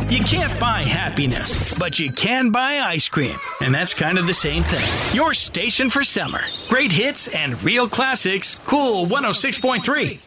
You can't buy happiness, but you can buy ice cream. And that's kind of the same thing. Your station for summer. Great hits and real classics. Cool 106.3.